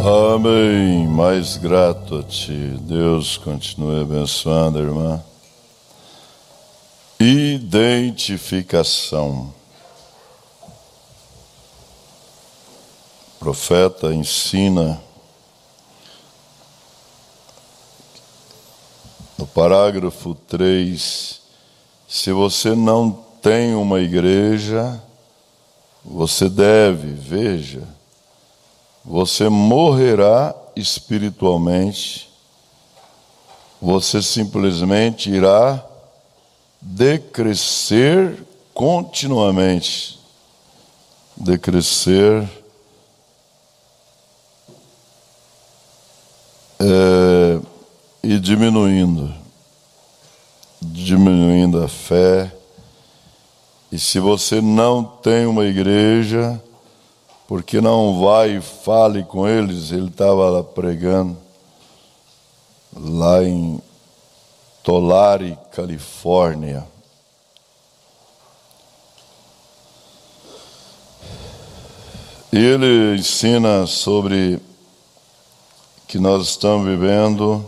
Amém. Mais grato a Ti. Deus continue abençoando a irmã. Identificação. O profeta ensina no parágrafo 3, se você não tem uma igreja, você deve, veja, você morrerá espiritualmente, você simplesmente irá decrescer continuamente, decrescer e diminuindo a fé. E se você não tem uma igreja, porque não vai e fale com eles? Ele estava lá pregando, lá em Tulare, Califórnia. E ele ensina sobre que nós estamos vivendo